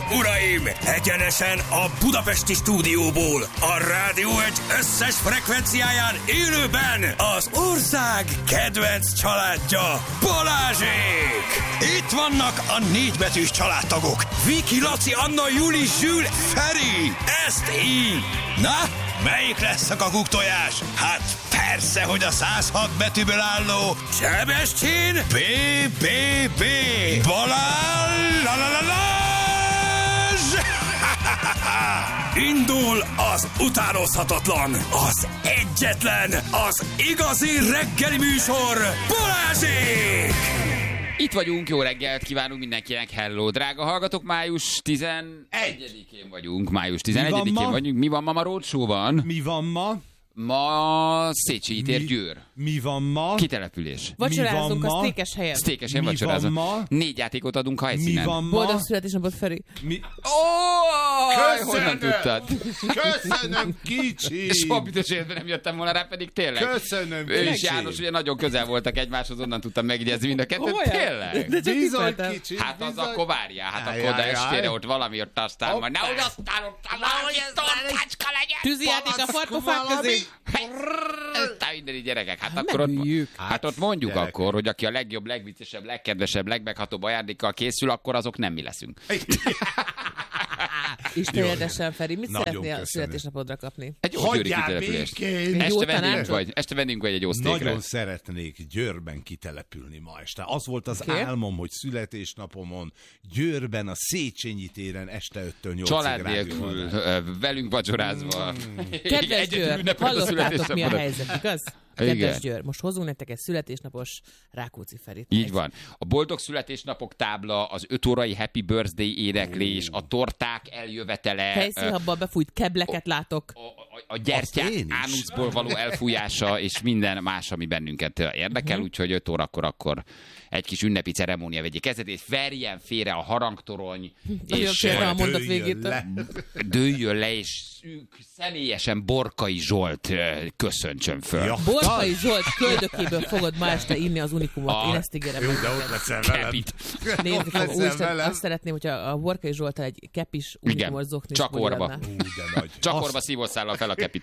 uraim! Egyenesen a budapesti stúdióból, a Rádió Egy összes frekvenciáján élőben az ország kedvenc családja, Balázsék! Itt vannak a négybetűs családtagok, Viki, Laci, Anna, Juli, Zsül, Feri! Ezt így! Na, melyik lesz a kakuktojás? Hát persze, hogy a 106 betűből álló Sebestyén BBB Balázs! Indul az utánozhatatlan, az egyetlen, az igazi reggeli műsor, Balázsék! Itt vagyunk, jó reggelt kívánunk mindenkinek, hello, drága hallgatók, május 11-én vagyunk, május 11-én vagyunk. Mi van ma roadshow-ban? Mi van ma? Ma Széchenyi tér, Győr. Mi van ma? Kitelepülés. Vacsorázunk a Sztékes helyen. Sztékes helyen vacsorázunk. 4 játékot adunk helyszínen. Mi van ma? Boldog születésnapot, Feri. Honnan tudtad? Köszönöm, kicsi! Soha büdös életben nem jöttem volna rá, pedig tényleg. Köszönöm, Ő és kicsi! János ugye nagyon közel voltak egymáshoz, onnan tudtam megjegyezni mind a kettőt. Tényleg? De csak Bizony, kicsi. kicsi! Hát az a kovárja, hát akkor oda Ajajaj. estére ott valami ott aztán majd nehogy aztán ott valami tortácska legyen. Tűzijáték a farkofák közé. Te mindeni gyerekek, hát Hát akkor ne ott, hülyük. hát ott mondjuk gyerekek. akkor, hogy aki a legjobb, legviccesebb, legkedvesebb, legmeghatóbb ajándékkal készül, akkor azok nem mi leszünk. Istenedesen, Feri, mit Nagyon szeretnél köszönöm. születésnapodra kapni? Egy jó győri Hagyjál kitelepülést. békén! Jó Este vendünk tanácsot? vagy, egy jó sztékre. Nagyon szeretnék Győrben kitelepülni ma este. Az volt az Oké. álmom, hogy születésnapomon Győrben a Széchenyi téren este 5-től 8-ig Család rádió nélkül, van. velünk vacsorázva. Kedves Egyedül Győr, ünnepeled a hallottátok mi a születésnapodat. helyzet, igaz? Igen. Kedves Győr, most hozunk nektek egy születésnapos Rákóczi Ferit. Így van. A boldog születésnapok tábla, az 5 órai happy birthday éneklés, a torták eljövetele, Fejszínhabban befújt kebleket látok. a gyertyák Azt én is. ánuszból való elfújása, és minden más, ami bennünket érdekel, úgyhogy 5 órakor akkor egy kis ünnepi ceremónia vegyék kezdetét, verjen félre a harangtorony, Nagyon és félre a mondat Dőljön végétől. le. dőljön le, és személyesen Borkai Zsolt köszöntsön föl. Ja. Borkai Zsolt köldökéből fogod ma este inni az unikumot. Én ezt ígérem. Jó, de ott leszel velem. Kepit. Nézni Ott fogom. leszel Úristen, velem. azt szeretném, hogyha a Borkai Zsolttal egy kepis Igen, unikumos zoknis csak orba. lenne. Ú, de nagy. Csak Azt- orba szívószállal fel a kepit.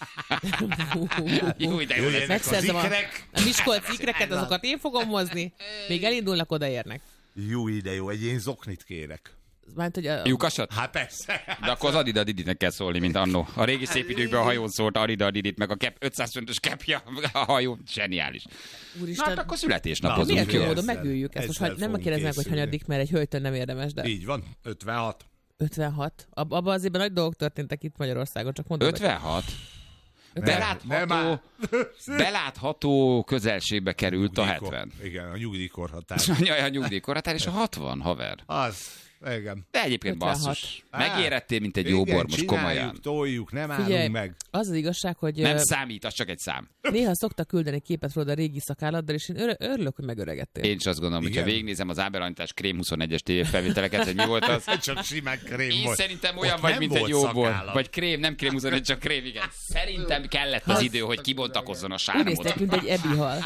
Jó, de jó lesz. Jöjjenek Megszerzem az a ikrek. Miskolci ikreket, azokat én fogom hozni. Még elindulnak, odaérnek. Jó, ide jó, egy én zoknit kérek. Mármint, hogy a... Lyukasat? Hát persze. De akkor az Adida Diditnek kell szólni, mint annó. A régi szép időkben a hajón szólt Adida Didit, meg a 500 fontos kepja a hajón. Zseniális. Na Úristen, hát akkor Na, születésnapozunk, miért jó? jó módon Ezzel- megüljük ezt? Most ezzel nem fogunk kérdezem meg, hogy készülni. hanyadik, mert egy hölgytől nem érdemes, de Így van, 56. 56. Abban azért nagy dolgok történtek itt Magyarországon, csak mondom. 56? Nem Belátható, áll. belátható közelségbe került a 70. Igen, a nyugdíjkorhatár. A nyugdíjkorhatár és a 60, haver. Az, igen. De egyébként 56. basszus. Megérettél, mint egy jó bor, most komolyan. Csináljuk, toljuk, nem Figyelj, állunk meg. az az igazság, hogy Nem számít, az csak egy szám. néha szoktak küldeni képet róla a régi szakálladdal, és én örülök, hogy megöregedtél. Én is azt gondolom, hogyha Igen. végignézem az Ábelanyítás Krém 21-es tévéfelvételeket, hogy mi volt az. Csak simán krém Én volt. szerintem olyan Ott vagy, nem mint egy volt jó bor. szakállat. Vagy krém, nem krém 21, csak krém, igen. Szerintem kellett az idő, hogy kibontakozzon a Úgy sármod. néztek, mint egy ebihal.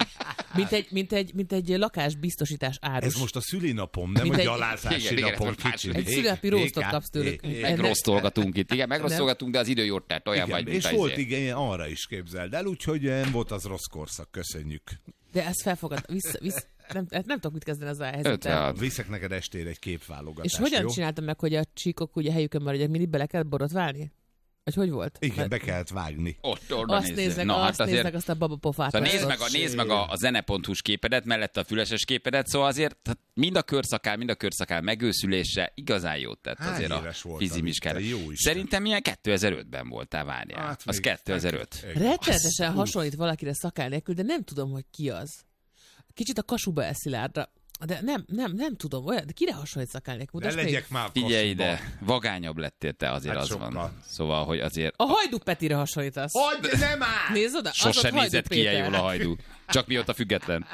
Mint egy lakásbiztosítás árus. Ez most a szülinapom, nem Mint a egy- gyalázási Igen, napom igen, kicsi. egy szülinapi róztot kapsz tőlük. Megrosztolgatunk itt. Igen, megrosztolgatunk, de az idő jót tett. Olyan vagy, mint És az volt izé. igen, arra is képzeld el, úgyhogy nem volt az rossz korszak, köszönjük. De ezt felfogad, nem tudok mit kezdeni ezzel a helyzettel. 56. Viszek neked estére egy képválogatást, És hogyan jó? csináltam meg, hogy a csíkok ugye helyükön már, hogy mindig bele kellett borotválni? Vagy hogy volt? Igen, be kellett vágni. Oda Azt néznek, azt a babapofát. Szóval nézd meg a zene.hu-s képedet, mellette a füleses képedet, szóval azért tehát mind a körszakál megőszülése igazán jót tett Hány azért a éves voltam fizimiskára. itt, te jó Isten? Szerintem ilyen 2005-ben voltál, várjál. Hát Az még- 2005. Rettenetesen hasonlít valakire szakál nélkül, de nem tudom, hogy ki az. Kicsit a Kasuba Eszilárdra. De nem tudom, olyan, de kire hasonlít szakál nélkül? Ne Mutasd legyek még. már Figyelj kossuba. ide, vagányabb lettél te, azért Hát az sokkal. van. Szóval, hogy azért A Hajdú Petire hasonlítasz. Hogy nem áll! Nézd oda, az sose ott Hajdú nézett ki ilyen Péter. jól a Hajdú. Csak mióta független.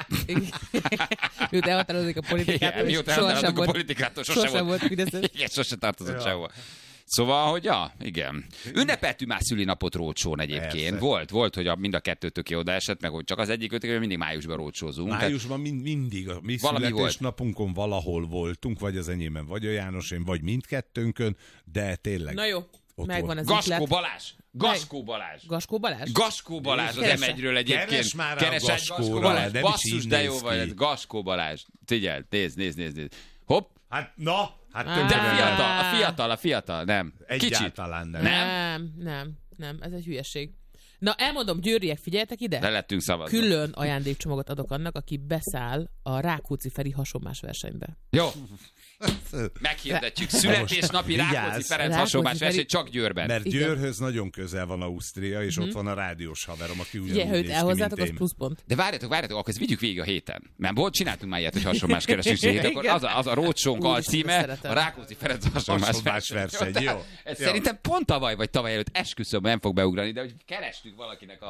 Mióta elhatározik a politikától, és Mióta sohasem elhatároltuk a volt, politikától, sosem volt Fideszes. Igen, sose tartozott Ja. sehova. Szóval, hogy igen. Ünnepeltünk már szülinapot rócsón egyébként. Volt, hogy mind a kettőtök odaesett, meg hogy csak az egyik mindig májusban rócsózunk. Májusban mindig a mi születésnapunkon valahol voltunk, vagy az enyémben, vagy a Jánosén, vagy mindkettőnkön, de tényleg. Na jó, megvan az Gaskó Balázs! Gaskó Balázs az M1-ről egyébként. Keres már a Gaskóra, de basszus, de jó vagy. Gaskó Balázs. Figyelj, nézd. Hopp. Hát De a fiatal, nem. Egyáltalán Nem, ez egy hülyeség. Na, elmondom, győriek, figyeljetek ide. Le lettünk szavazni. Külön ajándékcsomagot adok annak, aki beszáll a Rákóczi Feri hasonmás versenybe. Jó. Meghirdetjük. Születésnapi Rákóczi Ferenc hasonlás verseny csak Győrben. Mert Győrhöz nagyon közel van Ausztria, és ott van a rádiós haverom, aki ugyanúgy néz ki, elhozzátok, mint az pluszpont. De várjatok, akkor ezt vigyük végig a héten. Mert csináltunk már ilyet, hogy hasonlás keresés héten, akkor az a rócsónk alcíme, a Rákóczi Ferenc hasonlás verseny. Jó. Szerintem pont tavaly vagy tavaly előtt esküszöm, nem fog beugrani, de hogy kerestük valakinek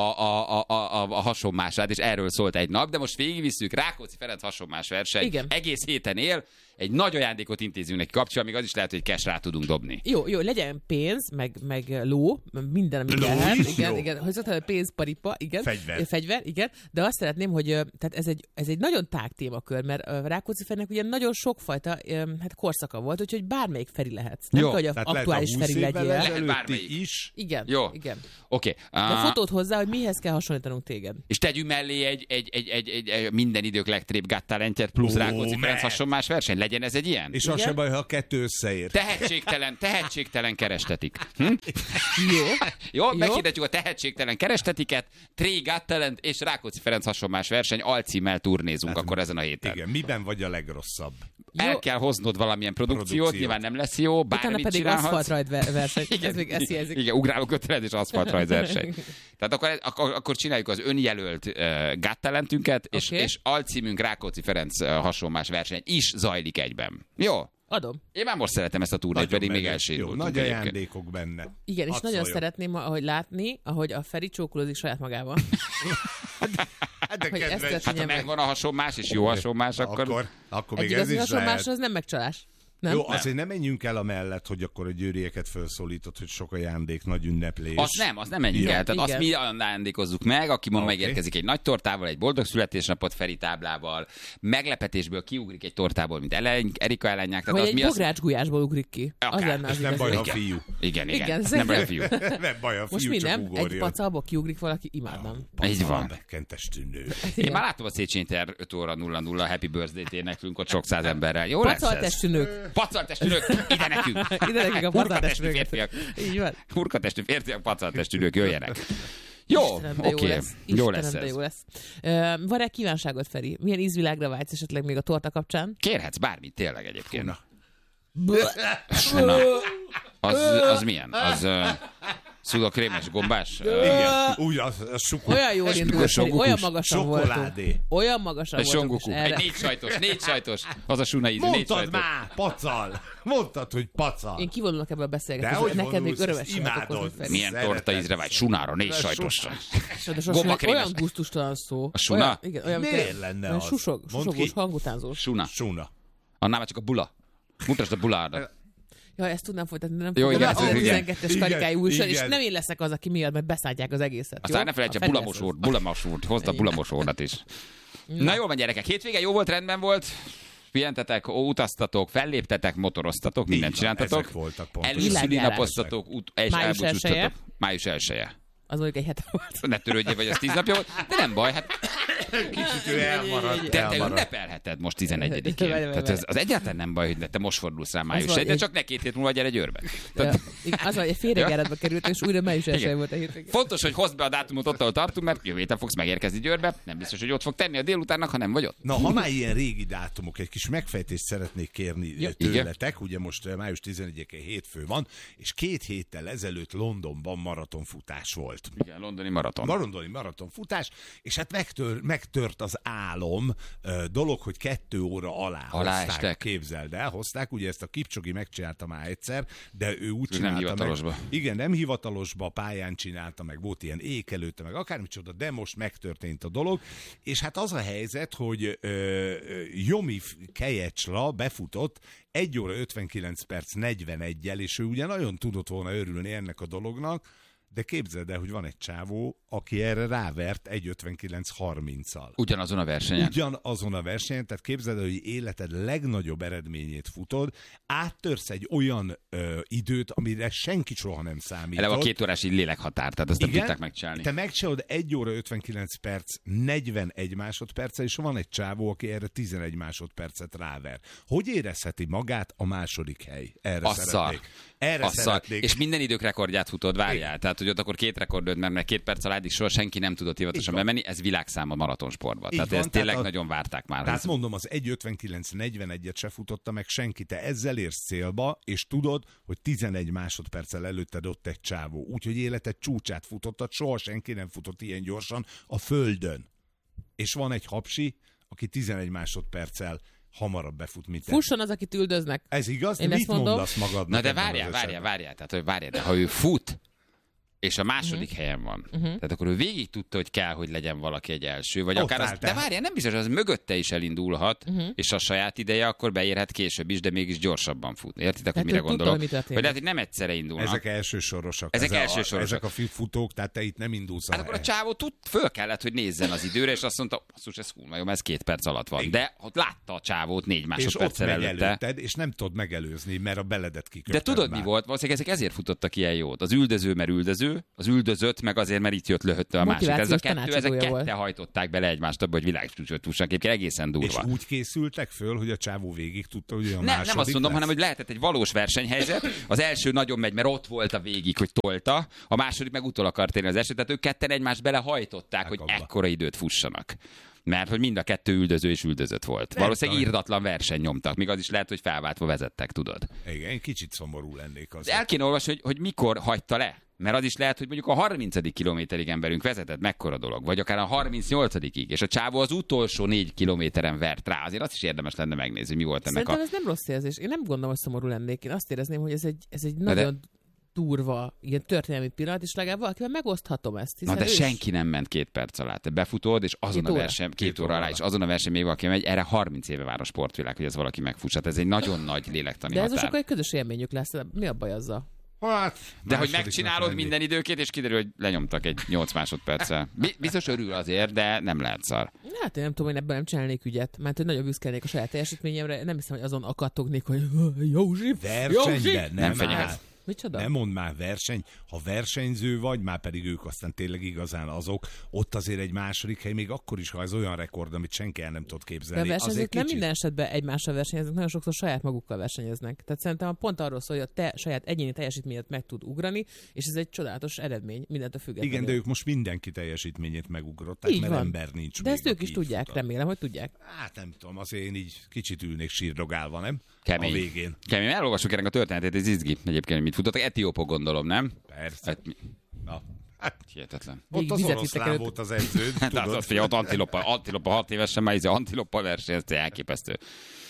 a hasonmását, és erről szólt egy nap, de most végigvisszük Rákóczi Ferenc hasonmás verseny. Igen. Egész héten él. Egy nagy ajándékot intézünk neki kapcsolatban, még az is lehet, hogy cash rá tudunk dobni. Jó, legyen pénz, meg ló, minden, ami lehet. Igen, hogy szoktam, pénz, paripa, igen. Fegyver, igen. De azt szeretném, hogy tehát ez egy nagyon tág témakör, mert Rákóczi Ferinek ugye nagyon sokfajta korszaka volt, úgyhogy bármelyik Feri lehetsz. Nem kell, hogy aktuális Feri legyél. Lehet bármelyik is. Igen. Jó. Igen. Oké. De fotót hozzá, hogy mihez kell hasonlítanunk téged. És tegyünk mellé egy minden idők legtrébb Got Talentjét plusz Rákóczi Ferenc hasonlás verseny. Legyen ez egy ilyen? És az se baj, ha a kettő összeér. Tehetségtelen kerestetik. Jó. Meghirdetjük a tehetségtelen kerestetiket, Tré Got Talent és Rákóczi Ferenc hasonlás verseny alcímmel turnézunk akkor ezen a héten. Igen, miben vagy a legrosszabb? El kell hoznod valamilyen produkciót, nyilván nem lesz jó, bármit csinálhatsz. Utána pedig aszfaltrajt verseny. Igen, ugráló köteled és aszfaltrajt verseny. Tehát akkor csináljuk az önjelölt Got Talentünket, és alcímünk Rákóczi Ferenc hasonlás verseny is zajlik egyben. Jó? Adom. Én már most szeretem ezt a turnét, pedig még elsérültünk. Nagy ajándékok benne. Igen, és nagyon szeretném látni, ahogy a Feri csókolózik saját magával. Hát ha megvan a hasonmás, és jó hasonmás, akkor még ez is hasonmás, az nem megcsalás. Nem? Jó, azért nem menjünk el amellett, hogy akkor a győrieket felszólított, hogy sok ajándék, nagy ünneplés. Azt nem menjünk el. Tehát azt mi ajándékozzuk meg, aki ma megérkezik egy nagy tortával, egy boldog születésnapot Feri táblával, meglepetésből kiugrik egy tortából, mint Erika elányák. Vagy egy bográcsgulyásból ugrik ki. Az lenne az nem baj, ha fiú. Igen. Nem baj, a fiú. Nem baj, a fiú. Most mi csak nem? ugorjon. Egy pacalból kiugrik valaki, imádnam. Így van. Megkentestű nő. Én már látom a Széchenyi tér 5 óra 00 Happy Birthday-t éneklünk ott sok száz emberrel. Jó lesz ez? Pacaltestű nők. Ide nekünk. Ide nekünk a pacaltestű férfiak. Így van. Hurkatestű férfiak, pacaltestű nők jöjjenek. Jó, oké. Jó lesz ez. Jó lesz. Van-e kívánságot, Feri? Milyen ízvilágra vágysz esetleg még a torta kapcsán? Kérhetsz bármit, tényleg egyébként. Az milyen? Az szudokrémes, gombás? Igen, úgy a sukó. Olyan jól indult, olyan magasan Szokoládé. voltunk. Olyan magasan voltunk. Egy négy sajtos. Az a suna ízű, 4 sajtos. Mondtad már, pacal. Mondtad, hogy pacal. Én kivonulok ebből a beszélgetésből. Neked még örömességet okozni, Feri. Milyen torta ízre vágy? Sunára, 4 sajtosra. Olyan gusztustalan szó. A suna? Miért lenne az? Susogós, hangutánzós. Suna. Annál már csak a bula. Mutasd a buládat. Ja, ezt tudnám folytatni, de nem jó, tudom. Igen, A 12-es karikájú újság, és nem én leszek az, aki miatt, mert beszállják az egészet. Aztán ne felejts a bulamosúrt, hozd a bulamosúrdat is. Na jól van, gyerekek, hétvége jó volt, rendben volt. Pihentetek, utaztatok, felléptetek, motoroztatok, mindent csináltatok. Ezek voltak pontosan. Előszülinapoztatok, és elbúcsúztatok. Május 1-e. Az mondjuk egy hete volt. Ne törődjél, vagy az 10 napja volt, de nem baj, hát kicsit ő elmaradt. Te ünnepelheted most 11-én. Tehát az egyáltalán nem baj, hogy te most fordulsz rá május 1, de csak ne 2 hét múlva gyere Győrbe. Az, hogy egy félrejáratba került, és újra május 1 volt a hétvégén. Fontos, hogy hozd be a dátumot ott, ahol tartunk, mert jövő héten fogsz megérkezni Győrbe. Nem biztos, hogy ott fog tenni a délutánnak, ha nem vagy ott. Na, ha már ilyen régi dátumok, egy kis megfejtést szeretnék kérni tőletek. Ugye most május 11-e hétfő van, és 2 héttel ezelőtt Londonban maratonfutás volt. volt. Igen, londoni maraton futás, és hát megtört az álom dolog, hogy 2 óra alá hozták, képzeld el, hozták, ugye ezt a Kipcsogi megcsinálta már egyszer, de ő úgy csinálta nem hivatalosba. Igen, nem hivatalosba, pályán csinálta, meg volt ilyen ékelőtte, meg akármicsoda, de most megtörtént a dolog, és hát az a helyzet, hogy Jomi Kejecsla befutott 1 óra 59 perc 41-jel, és ő ugye nagyon tudott volna örülni ennek a dolognak, de képzeld el, hogy van egy csávó, aki erre rávert 1:59:30-al. Ugyanazon a versenyen. Tehát képzeld el, hogy életed legnagyobb eredményét futod, áttörsz egy olyan időt, amire senki soha nem számított. Eleve a 2 órás lélekhatár, tehát azt nem tudták megcsinálni. Te megcsinálod 1 óra 59 perc 41 másodperccel, és van egy csávó, aki erre 11 másodpercet ráver. Hogy érezheti magát a második hely? Erre szeretnék. És minden idők rekordját futod, várjál. Tehát, hogy ott akkor 2 rekordod, mert 2 perc alá eddig soha senki nem tudott hivatalosan bemenni, ez világszám a maratonsportban. Tehát ezt tényleg nagyon várták már. Tehát mondom, az 1:59:41-et se futotta meg senki, te ezzel érsz célba, és tudod, hogy 11 másodperccel előtted ott egy csávó. Úgyhogy életed csúcsát futottad, soha senki nem futott ilyen gyorsan a földön. És van egy hapsi, aki 11 másodperccel hamarabb befut, mint Fusson az, akit üldöznek. Ez igaz? Mit mondasz magadnak? Na de várjál. Tehát ha ő fut, és a második helyen van. Tehát akkor ő végig tudta, hogy kell, hogy legyen valaki egy első, vagy akár az, de várjál, nem biztos, az mögötte is elindulhat, és a saját ideje akkor beérhet később is, de mégis gyorsabban fut. Értitek, hogy mire gondolok? Vagy lehet, hogy nem egyszerre indulnak. Ezek elsősorosak. Ezek a futók, tehát te itt nem indulsz. Hát akkor a csávó föl kellett, hogy nézzen az időre, és azt mondta, ez jó, ez 2 perc alatt van. De ott látta a csávót 4 másodperccel előtte. És nem tudod megelőzni, mert a beledet kiköpted. De tudod, mi volt? Valószínűleg ezek ezért futottak ilyen jót. Az üldöző, mert üldöző, az üldözött, meg azért, mert itt jött löhötte a másik. Ezek kettő hajtották bele egymást abba, hogy világcsúcsot fussanak. Egyébként egészen durva. És úgy készültek föl, hogy a csávó végig tudta, hogy a második nem azt mondom, hanem hogy lehetett egy valós versenyhelyzet. Az első nagyon megy, mert ott volt a végig, hogy tolta. A második meg utol akart érni az első. Tehát ők ketten egymást belehajtották, hogy ekkora időt fussanak. Mert hogy mind a kettő üldöző és üldözött volt. Valószínűleg irdatlan verseny nyomtak, még az is lehet, hogy felváltva vezettek, tudod. Igen, kicsit szomorú lennék az. El kéne olvasni, hogy mikor hagyta le. Mert az is lehet, hogy mondjuk a 30. kilométerig emberünk vezetett, mekkora dolog. Vagy akár a 38-ig, és a csávó az utolsó 4 kilométeren vert rá. Azért azt is érdemes lenne megnézni, mi volt ennek. Szerintem ez nem rossz érzés. Én nem gondolom, hogy szomorú lennék. Én azt érezném, hogy ez egy nagyon durva, ilyen történelmi pillanat, és legalább valakivel megoszthatom ezt. Na de senki nem ment 2 perc alá. Te befutod, és azon a verseny, 2 óra alá, és azon a verseny még valaki megy, erre 30 éve vár a sportvilág, hogy ez valaki megfuss. Ez egy nagyon nagy lélektani határ. De ez sokkal egy közös élményük lesz. Mi a baj azzal? Hát, de hogy megcsinálod minden időkét, és kiderül, hogy lenyomtak egy 8 másodperccel. Biztos örül azért, de nem lehet szar. Hát én nem tudom, hogy ebből nem csinálnék ügyet, mert hogy nagyon büszkelnék a saját teljesítményemre. Nem hiszem, hogy azon akadtognék, hogy Józsi, versenyben nem fenyegetsz. Micsoda? Nem mondd már verseny, ha versenyző vagy, már pedig ők aztán tényleg igazán azok, ott azért egy második hely, még akkor is, ha ez olyan rekord, amit senki el nem tud képzelni. De a versenyzők nem minden esetben egymással versenyeznek, nagyon sokszor saját magukkal versenyeznek. Tehát szerintem pont arról szól, hogy a te saját egyéni teljesítményet meg tud ugrani, és ez egy csodálatos eredmény, mindentől függetlenül. Igen, de ők most mindenki teljesítményét megugrották, mert van. Ember nincs. De ezt ők is tudják, futat. Remélem, hogy tudják. Hát nem tudom, azért én így kicsit ülnék sírdogálva, nem? Kemény. A végén. Kemény, elolvassuk ennek a történetét, ez izgi egyébként, mit futottak. Etiópok, gondolom, nem? Persze. Hát, hihetetlen. Ott az oroszlán volt az edződ, tudod? Ott Antilopa 6 évesen már Antilopa verseny, ez elképesztő.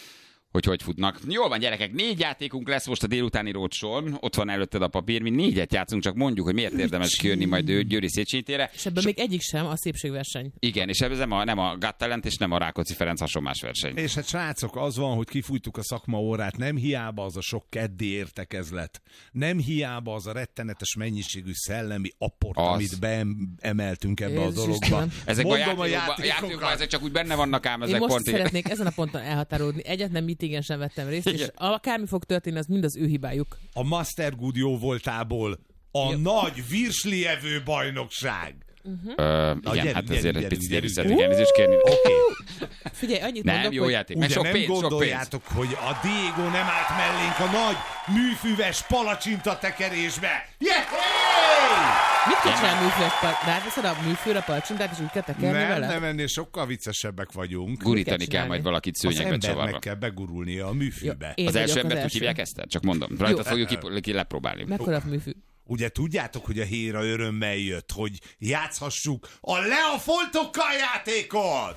Hogy futnak. Jól van, gyerekek, 4 játékunk lesz most a délutáni roadshowon. Ott van előtted a papír, mi 4-et játszunk, csak mondjuk, hogy miért érdemes kijönni majd Győri Széchenyi térre. És ebben még egyik sem a szépségverseny. Igen, és ez nem a Got Talent és nem a Rákóczi Ferenc hasonlás verseny. És hát srácok, az van, hogy kifújtuk a szakmaórát, nem hiába az a sok keddi értekezlet, nem hiába az a rettenetes mennyiségű szellemi apport, amit beemeltünk ebbe a dologba. Ezek a játékokban, ezek csak úgy benne vannak ám, ezek pont. Én most szeretnék ezen a ponton elhatárolódni. Egyet nem meetingen sem vettem részt, és akármi fog történni, az mind az ő hibájuk. A Master Good jó voltából a nagy virslievő bajnokság. Igen, hát ezért egy picit erőszették elnézést kérni. Figyelj, annyit nem, mondok, jó hogy... játék, ugye sok nem pénz, gondoljátok, hogy a Diego nem állt mellénk a nagy műfüves palacsinta tekerésbe. Mit kell csinálni műfűves palacsinta? Ráveszed a műfűre palacsintát, és úgy kell tekerni vele? Nem, ennél sokkal viccesebbek vagyunk. Gurítani kell majd valakit szőnyegbe csavarva. Az embernek kell begurulnia a műfűbe. Az első embert úgy hívják ezt? Csak mondom. Rajta fogjuk lepróbálni. Mekkora műfű? Ugye tudjátok, hogy a Héra örömmel jött, hogy játszhassuk a Le a foltokkal játékot!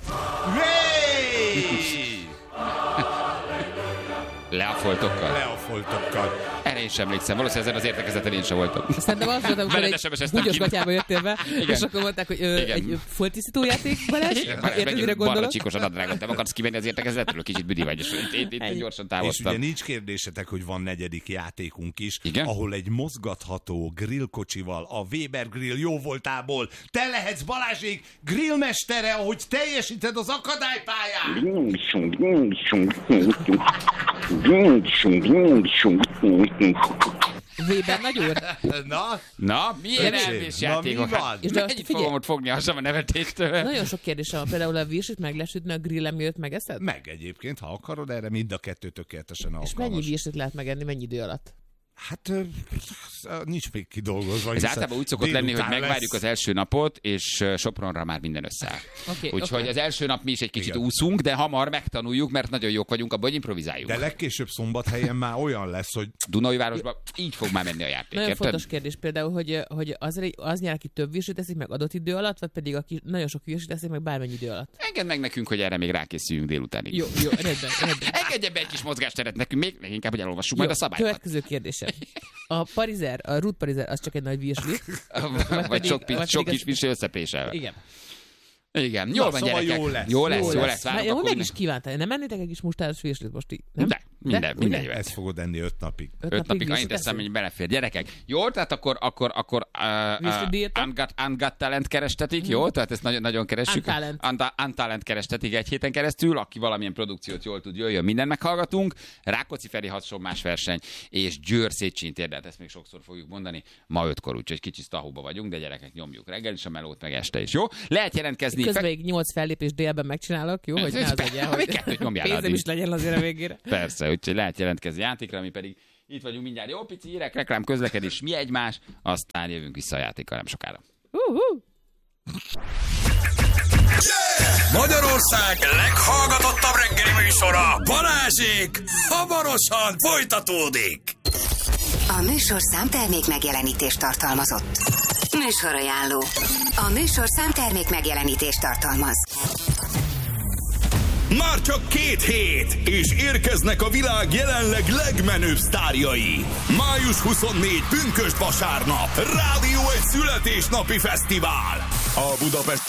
Le a foltokkal? Le a foltokkal. Erre én sem emlékszem, valószínűleg ezen az értekezeten én sem voltam. Szerintem az volt, amikor egy búgyos gatyába jöttél be, és akkor mondták, hogy egy foltisztító játék, Balázs? Érted, mire gondolok? Barna csíkos adatrágot, nem akarsz kivenni az értekezetről? Kicsit büdi vagy, és én gyorsan távoztam. És ugye nincs kérdésetek, hogy van negyedik játékunk is, igen? Ahol egy mozgatható grillkocsival a Weber Grill jóvoltából te lehetsz Balázsék grillmestere, ahogy teljesíted az akadálypályán. Weber nagy úr. Na, milyen elvés játékok? Mennyit fogom ott fogni hasam a nevetéstől? Nagyon sok kérdésem van. Például a virsit meg lesütni a grillen, miért megeszed? Meg egyébként, ha akarod, erre mind a kettő tökéletesen alkalmas. És mennyi virsit lehet megenni, mennyi idő alatt? Hát nincs még kidolgozva. Ez általában úgy szokott lenni, hogy megvárjuk az első napot, és Sopronra már minden összeáll. Úgyhogy az első nap mi is egy kicsit úszunk, de hamar megtanuljuk, mert nagyon jók vagyunk abban, hogy improvizáljunk. De legkésőbb Szombathelyen már olyan lesz, hogy... Dunaújvárosban így fog már menni a játék. Nagyon fontos kérdés például, hogy az nyer, aki több virsit teszik meg adott idő alatt, vagy pedig aki nagyon sok virsit teszik meg bármennyi idő alatt. Engedd meg nekünk, hogy erre még rákészüljünk délutánig. Jó, rendben. Engedje be egy kis mozgásteret nekünk, még inkább, hogy elolvassuk majd a szabályokat. Következő kérdésem. A Ruth Pariser, az csak egy nagy virsli. Vagy sok kis virsli összepésel. Igen, jól van, szóval gyerekek. Jó lesz. Várok, meg is kívántál. Nem ennétek egy kis mustáros virslit most így? Nem? De, minden jöhet. Ezt fogod enni 5 napig. 5 napig annyit teszem, hogy belefér. Gyerekek, jó, tehát akkor Ungot Talent kerestetik, jó? Tehát ezt nagyon keressük. Untalent kerestetik egy héten keresztül, aki valamilyen produkciót jól tud, jöjjön, mindent meghallgatunk. Rákóczi Feri hasonlás verseny, és Győr Széchenyi térdelt, ezt még sokszor fogjuk mondani. Ma 5-kor, úgyhogy kicsit tahóba vagyunk, de gyerekek, nyomjuk reggel is a melót, meg este is, jó? Lehet jelentkezni. Közben még 8 fellépés délben megcsinálok, jó? Hogy ne az legyen, hogy pénzem is legyen azért a végére. Persze, úgyhogy lehet jelentkezni játékra, mi pedig itt vagyunk mindjárt. Jó, pici hírek, reklám, közlekedés, mi egymás, aztán jövünk vissza a játékkal nem sokára. Magyarország leghallgatottabb reggeli műsora, Balázsék, hamarosan folytatódik. A műsor számtermék megjelenítést tartalmazott. Műsorajánló. A műsor számtermék megjelenítést tartalmaz. Már csak 2 hét, és érkeznek a világ jelenleg legmenőbb sztárjai. Május 24, pünkösd vasárnap, Rádió egy születésnapi fesztivál. A Budapest